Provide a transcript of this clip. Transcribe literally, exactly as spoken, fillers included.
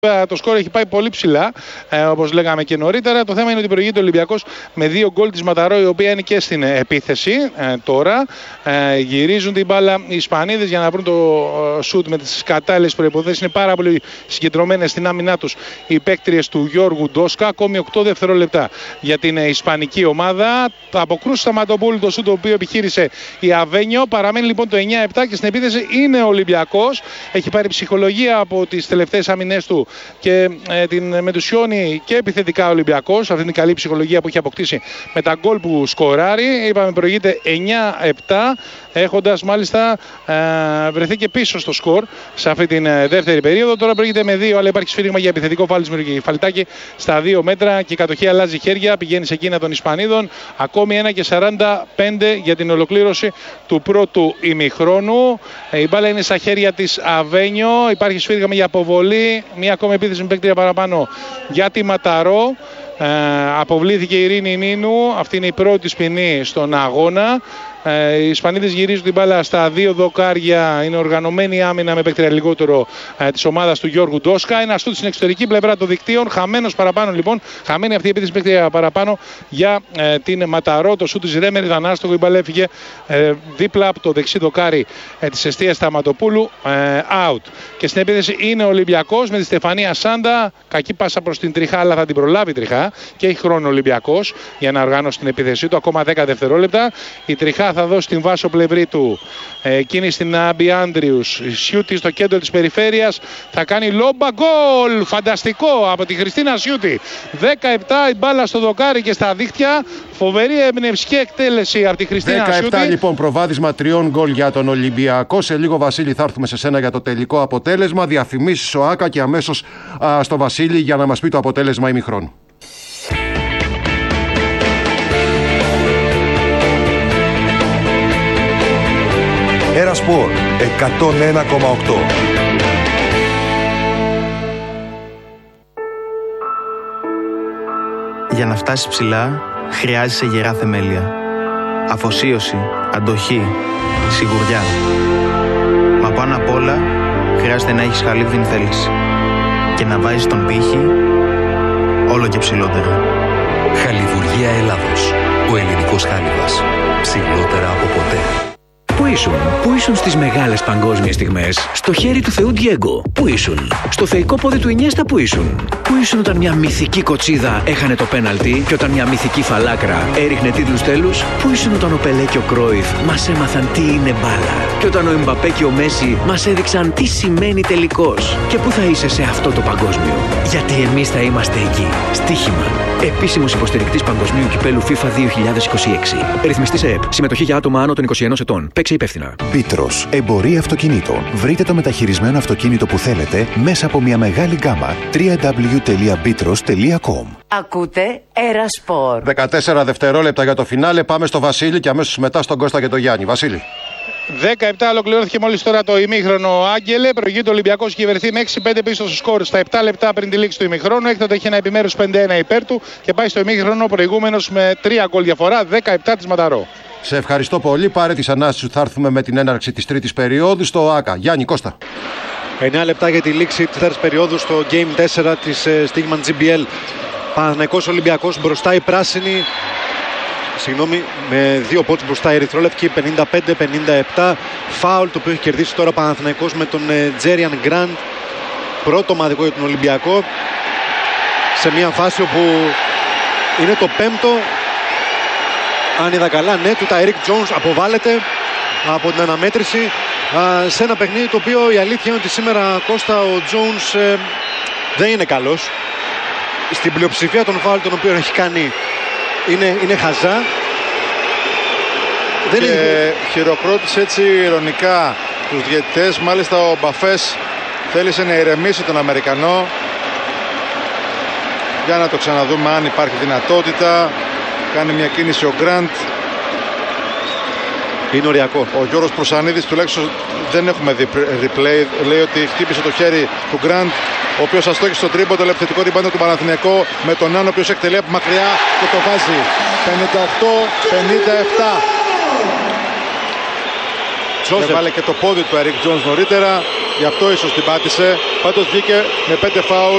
Το σκορ έχει πάει πολύ ψηλά, ε, όπως λέγαμε και νωρίτερα. Το θέμα είναι ότι προηγείται ο Ολυμπιακός με δύο γκολ της Ματαρό, η οποία είναι και στην επίθεση ε, τώρα. Ε, γυρίζουν την μπάλα οι Ισπανίδες για να βρουν το ε, σουτ με τις κατάλληλες προϋποθέσεις. Είναι πάρα πολύ συγκεντρωμένες στην άμυνά τους οι παίκτριες του Γιώργου Ντόσκα. Ακόμη οκτώ δευτερόλεπτα για την ε, ισπανική ομάδα. Θα αποκρούσει Σταματοπούλου το σουτ το οποίο επιχείρησε η Αβένιο. Παραμένει λοιπόν το εννιά επτά και στην επίθεση είναι ο Ολυμπιακός. Έχει πάρει ψυχολογία από τις τελευταίες αμυνές του και ε, την μετουσιώνει και επιθετικά ο Ολυμπιακός. Αυτή είναι η καλή ψυχολογία που έχει αποκτήσει με τα γκολ που σκοράρει. Είπαμε προηγείται εννιά επτά, έχοντας μάλιστα ε, βρεθεί και πίσω στο σκορ σε αυτή την ε, δεύτερη περίοδο. Τώρα προηγείται με δύο, αλλά υπάρχει σφύριγμα για επιθετικό φάουλ και Φαλτάκη στα δύο μέτρα και η κατοχή αλλάζει χέρια, πηγαίνει σε εκείνα των Ισπανίδων. Ακόμη ένα και σαράντα πέντε για την ολοκλήρωση του πρώτου ημιχρόνου. Ε, η μπάλα είναι στα χέρια της Αβένιο, υπάρχει σφύριγμα για αποβολή. Μία ακόμη επίθεση με παίκτρια παραπάνω για τη Ματαρό. Ε, αποβλήθηκε η Ειρήνη Νίνου. Αυτή είναι η πρώτη ποινή στον αγώνα. Ε, οι Ισπανίδες γυρίζουν την μπάλα στα δύο δοκάρια. Είναι οργανωμένη άμυνα με παίκτρια λιγότερο ε, της ομάδας του Γιώργου Ντόσκα. Ένα στούτ στην εξωτερική πλευρά των δικτύων. Χαμένος παραπάνω λοιπόν. Χαμένη αυτή η επίθεση παίκτρια παραπάνω για ε, την Ματαρό. Το σούτ της Ρέμερ ήταν άστοχο. Η μπάλα έφυγε ε, δίπλα από το δεξί δοκάρι ε, της εστίας Σταματοπούλου. Ε, out. Και στην επίθεση είναι ο Ολυμπιακός με τη Στεφανία Σάντα. Κακή πάσα προς την Τριχά, αλλά θα την προλάβει η Τριχά. Και έχει χρόνο ο Ολυμπιακός για να οργάνωσει την επίθεσή του. Ακόμα δέκα δευτερόλεπτα. Η Τριχά θα δώσει την Βάσο πλευρή του. Εκείνη στην Άμπι Άντριους. Σιούτη στο κέντρο της περιφέρειας. Θα κάνει λόμπα γκολ. Φανταστικό από τη Χριστίνα Σιούτη. δέκα επτά η μπάλα στο δοκάρι και στα δίχτυα. Φοβερή εμπνευστική εκτέλεση από τη Χριστίνα Σιούτη. δέκα επτά λοιπόν προβάδισμα τριών γκολ για τον Ολυμπιακό. Σε λίγο, Βασίλη, θα έρθουμε σε σένα για το τελικό αποτέλεσμα. Διαφημίσεις ο Άκα και αμέσως α, στο Βασίλη για να μας πει το αποτέλεσμα ημιχρόνου. Ένα Σπορ εκατόν ένα κόμμα οκτώ. Για να φτάσεις ψηλά, χρειάζεσαι γερά θεμέλια. Αφοσίωση, αντοχή, σιγουριά. Μα πάνω απ' όλα, χρειάζεται να έχεις χαλίβδιν θέληση. Και να βάζεις τον πύχη όλο και ψηλότερα. Χαλιβουργία Ελλάδος. Ο ελληνικός χάλιβας. Ψηλότερα από ποτέ. Πού ήσουν, πού ήσουν στις μεγάλες παγκόσμιες στιγμές, στο χέρι του Θεού Ντιέγκο, πού ήσουν, στο θεϊκό πόδι του Ινιέστα, πού ήσουν, πού ήσουν όταν μια μυθική κοτσίδα έχανε το πέναλτι και όταν μια μυθική φαλάκρα έριχνε τίτλους τέλους, πού ήσουν όταν ο Πελέ και ο Κρόιφ μας έμαθαν τι είναι μπάλα και όταν ο Εμπαπέ και ο Μέση μας έδειξαν τι σημαίνει τελικός και πού θα είσαι σε αυτό το παγκόσμιο, γιατί εμείς θα είμαστε εκεί. Στοίχημα. Επίσημος υποστηρικτής Παγκοσμίου Κυπέλου FIFA δύο χιλιάδες είκοσι έξι. Ρυθμιστής ΕΕΠ. Συμμετοχή για άτομα άνω των είκοσι ενός ετών. Παίξε υπεύθυνα. Πίτρος. Εμπορία αυτοκινήτων. Βρείτε το μεταχειρισμένο αυτοκίνητο που θέλετε μέσα από μια μεγάλη γκάμα. double-u double-u double-u τελεία πίτρος τελεία κομ. Ακούτε Ένα Σπορ. δεκατέσσερα δευτερόλεπτα για το φινάλε. Πάμε στο Βασίλη και αμέσως μετά στον Κώστα και τον Γιάννη. Βασίλη. δέκα επτά ολοκληρώθηκε μόλις τώρα το ημίχρονο. Άγγελε, προηγείται ο Ολυμπιακός και κυβερθεί με έξι πέντε πίσω στο σκορ στα επτά λεπτά πριν τη λήξη του ημίχρονου. Έκτοτε έχει ένα επιμέρους πέντε ένα υπέρ του και πάει στο ημίχρονο προηγούμενος με τρία γκολ διαφορά, δέκα επτά της Ματαρό. Σε ευχαριστώ πολύ. Πάρε τις ανάσεις σου. Θα έρθουμε με την έναρξη της τρίτης περίοδου στο ΆΚΑ. Γιάννη, Κώστα. εννιά λεπτά για τη λήξη της τέταρτης περίοδου στο Game τέσσερα της Stigman τζι μπι ελ. Παναθηναϊκός Ολυμπιακός μπροστά, η πράσινη. Συγγνώμη, με δύο πόντους μπροστά η ερυθρόλευκη, πενήντα πέντε πενήντα επτά. Φάουλ το οποίο έχει κερδίσει τώρα ο Παναθηναϊκός με τον Τζέριαν Γκραντ. Πρώτο ομαδικό για τον Ολυμπιακό. Σε μια φάση όπου είναι το πέμπτο. Αν είδα καλά, ναι, του Τάιρικ Τζόνς αποβάλλεται από την αναμέτρηση α, σε ένα παιχνίδι το οποίο η αλήθεια είναι ότι σήμερα, Κώστα, ο Τζόνς ε, δεν είναι καλός. Στην πλειοψηφία των φάουλ των οποίων έχει κάνει είναι, είναι χαζά. Και δεν είναι... χειροκρότησε έτσι ειρωνικά τους διαιτητές. Μάλιστα ο Μπαφές θέλησε να ηρεμήσει τον Αμερικανό. Για να το ξαναδούμε αν υπάρχει δυνατότητα. Κάνει μια κίνηση ο Γκραντ. Είναι οριακό. Ο Γιώργος Προσανίδης, τουλάχιστον δεν έχουμε δει replay, λέει ότι χτύπησε το χέρι του Γκραντ, ο οποίος αστόχησε στο τρίποντο, επιθετικό ριμπάντο του Παναθηναϊκού με τον Άνω, ο οποίος εκτελεί από μακριά και το βάζει. πενήντα οκτώ πενήντα επτά. Έβαλε και το πόδι του Eric Jones νωρίτερα, γι' αυτό ίσως την πάτησε. Πάντως βγήκε με πέντε φάουλ